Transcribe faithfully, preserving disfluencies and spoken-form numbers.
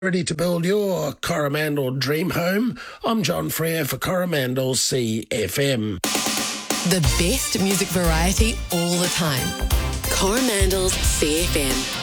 Ready to build your Coromandel dream home? I'm John Frere for Coromandel C F M. The best music variety all the time. Coromandel's C F M.